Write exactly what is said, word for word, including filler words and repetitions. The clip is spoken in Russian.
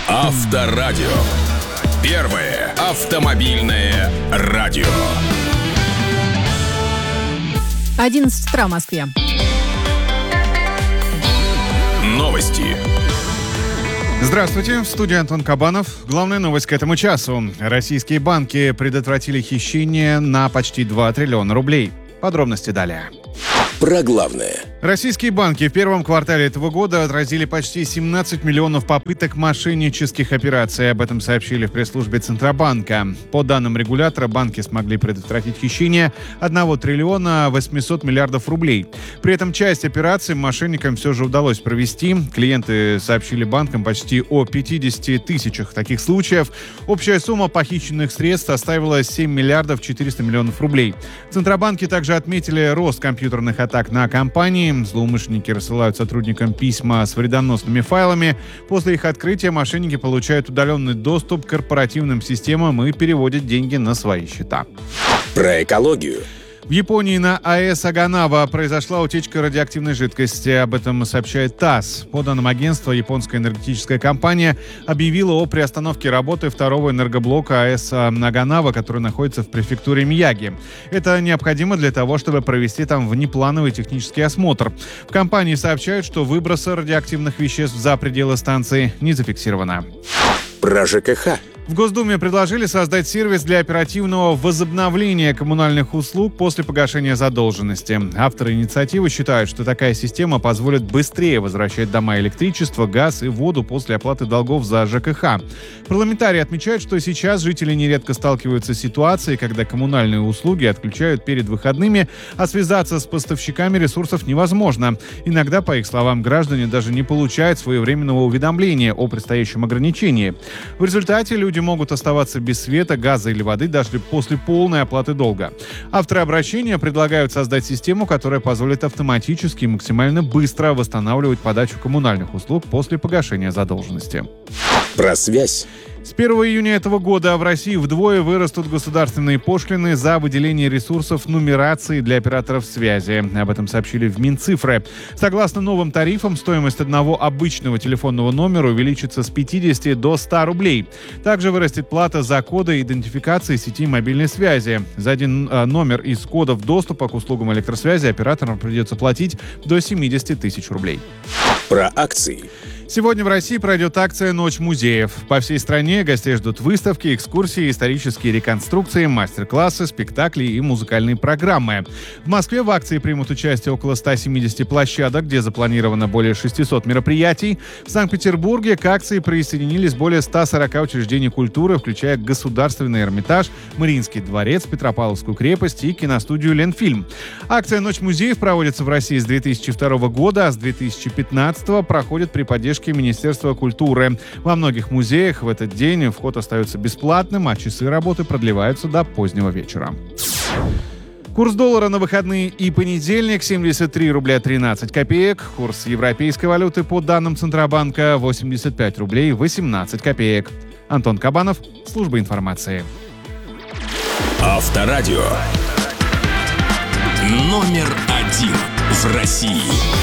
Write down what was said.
Авторадио. Первое автомобильное радио. одиннадцать утра в Москве. Новости. Здравствуйте, в студии Антон Кабанов. Главная новость к этому часу. Российские банки предотвратили хищение на почти два триллиона рублей. Подробности далее. Про главное. Российские банки в первом квартале этого года отразили почти семнадцать миллионов попыток мошеннических операций. Об этом сообщили в пресс-службе Центробанка. По данным регулятора, банки смогли предотвратить хищение одного триллиона восемьсот миллиардов рублей. При этом часть операций мошенникам все же удалось провести. Клиенты сообщили банкам почти о пятидесяти тысячах таких случаев. Общая сумма похищенных средств составила семь миллиардов четыреста миллионов рублей. В Центробанке также отметили рост компьютерных атак на компании. Злоумышленники рассылают сотрудникам письма с вредоносными файлами. После их открытия мошенники получают удаленный доступ к корпоративным системам и переводят деньги на свои счета. Про экологию. В Японии на АЭС Аганава произошла утечка радиоактивной жидкости. Об этом сообщает ТАСС. По данным агентства, японская энергетическая компания объявила о приостановке работы второго энергоблока АЭС Аганава, который находится в префектуре Мияги. Это необходимо для того, чтобы провести там внеплановый технический осмотр. В компании сообщают, что выброса радиоактивных веществ за пределы станции не зафиксировано. Про ЖКХ. В Госдуме предложили создать сервис для оперативного возобновления коммунальных услуг после погашения задолженности. Авторы инициативы считают, что такая система позволит быстрее возвращать дома электричество, газ и воду после оплаты долгов за ЖКХ. Парламентарии отмечают, что сейчас жители нередко сталкиваются с ситуацией, когда коммунальные услуги отключают перед выходными, а связаться с поставщиками ресурсов невозможно. Иногда, по их словам, граждане даже не получают своевременного уведомления о предстоящем ограничении. В результате люди Люди могут оставаться без света, газа или воды даже после полной оплаты долга. Авторы обращения предлагают создать систему, которая позволит автоматически и максимально быстро восстанавливать подачу коммунальных услуг после погашения задолженности. Про связь. С первого июня этого года в России вдвое вырастут государственные пошлины за выделение ресурсов нумерации для операторов связи. Об этом сообщили в Минцифры. Согласно новым тарифам, стоимость одного обычного телефонного номера увеличится с пятидесяти до ста рублей. Также вырастет плата за коды идентификации сети мобильной связи. За один э, номер из кодов доступа к услугам электросвязи операторам придется платить до семидесяти тысяч рублей. Про акции. Сегодня в России пройдет акция «Ночь музеев». По всей стране гостей ждут выставки, экскурсии, исторические реконструкции, мастер-классы, спектакли и музыкальные программы. В Москве в акции примут участие около ста семидесяти площадок, где запланировано более шестисот мероприятий. В Санкт-Петербурге к акции присоединились более ста сорока учреждений культуры, включая Государственный Эрмитаж, Мариинский дворец, Петропавловскую крепость и киностудию «Ленфильм». Акция «Ночь музеев» проводится в России с две тысячи второго года, а с две тысячи пятнадцатого проходит при поддержке Министерства культуры. Во многих музеях в этот день вход остается бесплатным, а часы работы продлеваются до позднего вечера. Курс доллара на выходные и понедельник семьдесят три рубля тринадцать копеек. Курс европейской валюты по данным Центробанка восемьдесят пять рублей восемнадцать копеек. Антон Кабанов, служба информации. Авторадио. Номер один в России.